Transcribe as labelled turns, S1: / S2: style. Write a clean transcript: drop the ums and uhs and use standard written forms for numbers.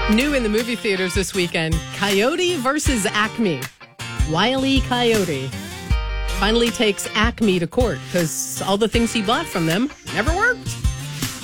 S1: New in the movie theaters this weekend, Coyote versus Acme. Wile E. Coyote finally takes Acme to court because all the things he bought from them never worked.